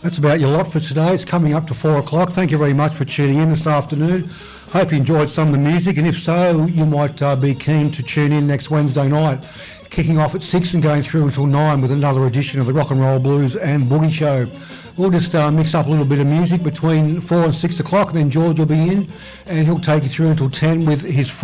That's about your lot for today. It's coming up to 4 o'clock. Thank you very much for tuning in this afternoon. Hope you enjoyed some of the music, and if so, you might be keen to tune in next Wednesday night, kicking off at 6 and going through until 9 with another edition of the Rock and Roll Blues and Boogie Show. We'll just mix up a little bit of music between 4 and 6 o'clock, then George will be in and he'll take you through until 10 with his